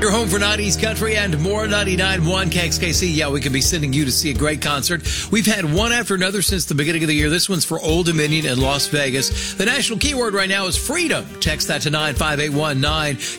Your home for 90s country and more. 99.1 KXKC. Yeah, we could be sending you to see a great concert. We've had one after another since the beginning of the year. This one's for Old Dominion in Las Vegas. The national keyword right now is freedom. Text that to 95819.